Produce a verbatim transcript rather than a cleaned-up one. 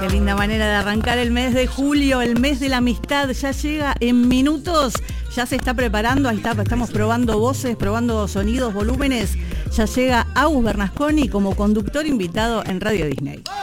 Qué linda manera de arrancar el mes de julio, el mes de la amistad. Ya llega en minutos, ya se está preparando, ahí está, estamos probando voces, probando sonidos, volúmenes. Ya llega Agus Bernasconi como conductor invitado en Radio Disney.